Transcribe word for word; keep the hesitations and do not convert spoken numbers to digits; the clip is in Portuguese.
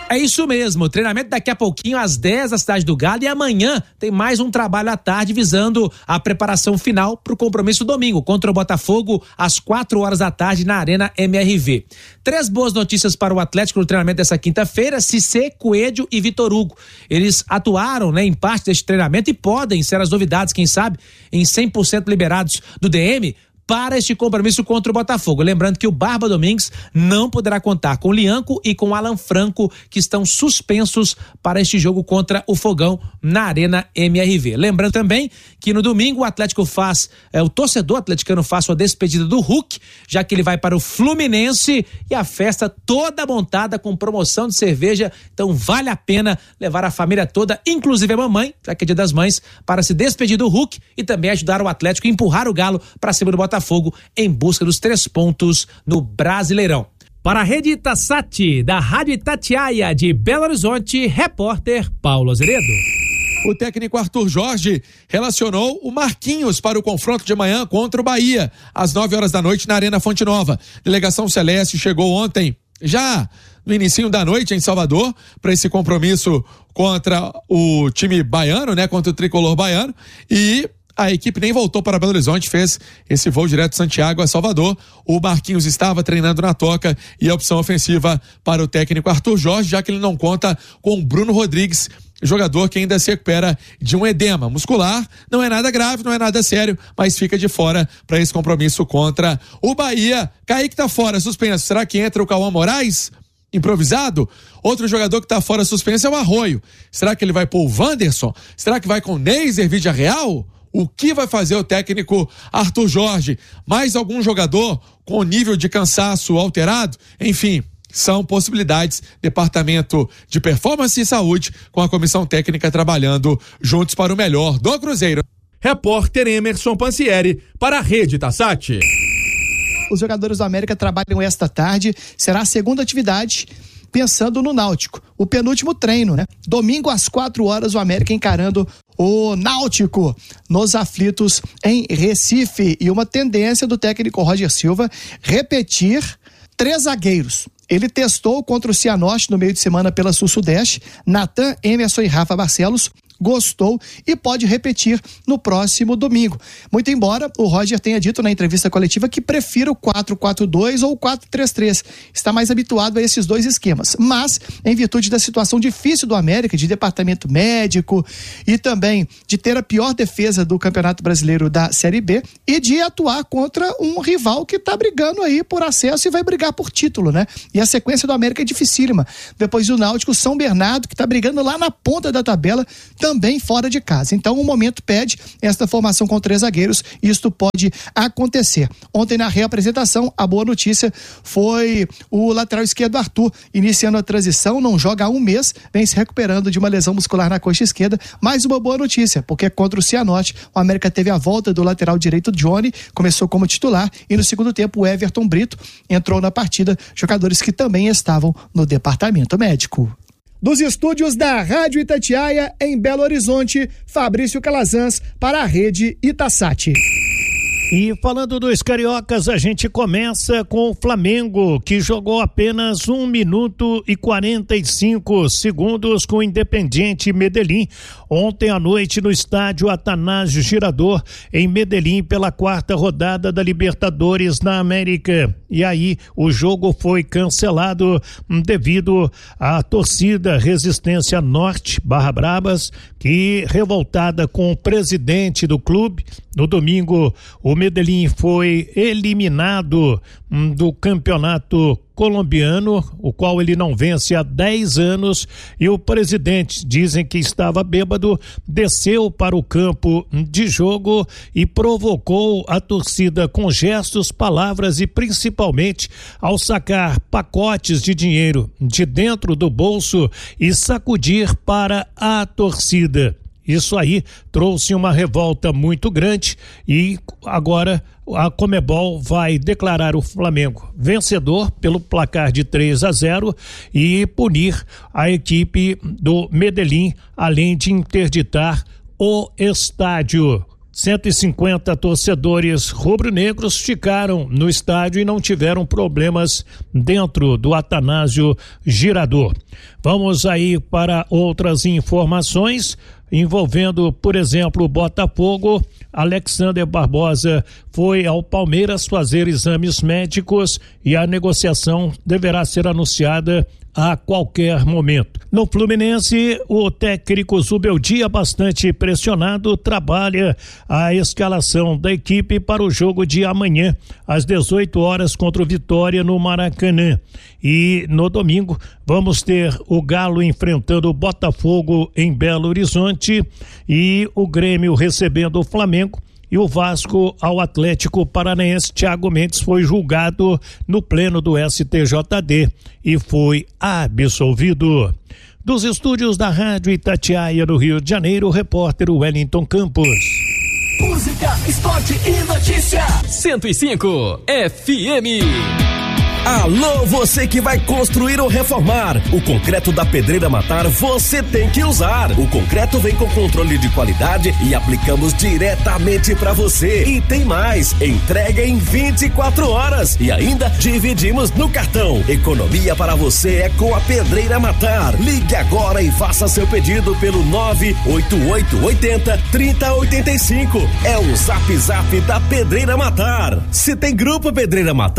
É isso mesmo, treinamento daqui a pouquinho às dez da Cidade do Galo, e amanhã tem mais um trabalho à tarde visando a preparação final para o compromisso domingo contra o Botafogo às quatro horas da tarde na Arena M R V. Três boas notícias para o Atlético no treinamento dessa quinta-feira: Cissé, Coelho e Vitor Hugo. Eles atuaram, né, em parte deste treinamento e podem ser as novidades, quem sabe, em cem por cento liberados do D M para este compromisso contra o Botafogo. Lembrando que o Barba Domingues não poderá contar com o Lianco e com o Alan Franco, que estão suspensos para este jogo contra o Fogão na Arena M R V. Lembrando também que no domingo o Atlético faz, é, o torcedor atleticano faz sua despedida do Hulk, já que ele vai para o Fluminense, e a festa toda montada com promoção de cerveja. Então vale a pena levar a família toda, inclusive a mamãe, já que é Dia das Mães, para se despedir do Hulk e também ajudar o Atlético a empurrar o Galo para cima do Botafogo. Botafogo em busca dos três pontos no Brasileirão. Para a Rede Itasat, da Rádio Itatiaia de Belo Horizonte, repórter Paulo Azeredo. O técnico Arthur Jorge relacionou o Marquinhos para o confronto de amanhã contra o Bahia, às nove horas da noite na Arena Fonte Nova. Delegação Celeste chegou ontem, já no inicinho da noite, em Salvador, para esse compromisso contra o time baiano, né, contra o tricolor baiano, e a equipe nem voltou para Belo Horizonte, fez esse voo direto de Santiago a Salvador. O Marquinhos estava treinando na toca e a opção ofensiva para o técnico Arthur Jorge, já que ele não conta com Bruno Rodrigues, jogador que ainda se recupera de um edema muscular. Não é nada grave, não é nada sério, mas fica de fora para esse compromisso contra o Bahia. Kaique tá fora, suspenso. Será que entra o Cauã Moraes? Improvisado? Outro jogador que tá fora suspenso é o Arroio. Será que ele vai pôr o Wanderson? Será que vai com o Neiser Vídea Real? O que vai fazer o técnico Arthur Jorge? Mais algum jogador com nível de cansaço alterado? Enfim, são possibilidades. Departamento de Performance e Saúde com a comissão técnica trabalhando juntos para o melhor do Cruzeiro. Repórter Emerson Pansieri para a Rede Itasat. Os jogadores do América trabalham esta tarde, será a segunda atividade, pensando no Náutico, o penúltimo treino, né? Domingo às quatro horas, o América encarando o Náutico nos aflitos em Recife, e uma tendência do técnico Roger Silva repetir três zagueiros. Ele testou contra o Cianorte no meio de semana pela Sul-Sudeste, Natan, Emerson e Rafa Barcelos, gostou e pode repetir no próximo domingo. Muito embora o Roger tenha dito na entrevista coletiva que prefira o quatro quatro dois ou o quatro três três. Está mais habituado a esses dois esquemas. Mas, em virtude da situação difícil do América, de departamento médico e também de ter a pior defesa do Campeonato Brasileiro da Série B e de atuar contra um rival que está brigando aí por acesso e vai brigar por título, né? E a sequência do América é dificílima. Depois do Náutico, São Bernardo, que está brigando lá na ponta da tabela, também fora de casa. Então o momento pede esta formação com três zagueiros, e isto pode acontecer. Ontem na reapresentação, a boa notícia foi o lateral esquerdo Arthur, iniciando a transição, não joga há um mês, vem se recuperando de uma lesão muscular na coxa esquerda. Mais uma boa notícia, porque contra o Cianorte, o América teve a volta do lateral direito Johnny, começou como titular, e no segundo tempo o Everton Brito entrou na partida, jogadores que também estavam no departamento médico. Dos estúdios da Rádio Itatiaia, em Belo Horizonte, Fabrício Calazans para a Rede Itasat. E falando dos cariocas, a gente começa com o Flamengo, que jogou apenas um minuto e quarenta e cinco segundos com o Independiente Medellín ontem à noite no estádio Atanásio Girardot, em Medellín, pela quarta rodada da Libertadores na América. E aí o jogo foi cancelado devido à torcida Resistência Norte Barra Brabas, que, revoltada com o presidente do clube, no domingo o Medellín foi eliminado hum, do campeonato colombiano, o qual ele não vence há dez anos, e o presidente, dizem que estava bêbado, desceu para o campo de jogo e provocou a torcida com gestos, palavras e principalmente ao sacar pacotes de dinheiro de dentro do bolso e sacudir para a torcida. Isso aí trouxe uma revolta muito grande, e agora a Conmebol vai declarar o Flamengo vencedor pelo placar de três a zero e punir a equipe do Medellín, além de interditar o estádio. cento e cinquenta torcedores rubro-negros ficaram no estádio e não tiveram problemas dentro do Atanásio Girardot. Vamos aí para outras informações envolvendo, por exemplo, o Botafogo. Alexander Barbosa foi ao Palmeiras fazer exames médicos e a negociação deverá ser anunciada a qualquer momento. No Fluminense, o técnico Zubeldia, bastante pressionado, trabalha a escalação da equipe para o jogo de amanhã, às dezoito horas, contra o Vitória no Maracanã. E no domingo vamos ter o Galo enfrentando o Botafogo em Belo Horizonte e o Grêmio recebendo o Flamengo. E o Vasco ao Atlético Paranaense. Thiago Mendes foi julgado no pleno do S T J D e foi absolvido. Dos estúdios da Rádio Itatiaia, no Rio de Janeiro, o repórter Wellington Campos. Música, esporte e notícia. cento e cinco F M. Alô, você que vai construir ou reformar. O concreto da Pedreira Matar você tem que usar. O concreto vem com controle de qualidade e aplicamos diretamente para você. E tem mais, entrega em vinte e quatro horas e ainda dividimos no cartão. Economia para você é com a Pedreira Matar. Ligue agora e faça seu pedido pelo nove oito oito oito zero três zero oito cinco. É o Zap Zap da Pedreira Matar. Se tem grupo Pedreira Matar,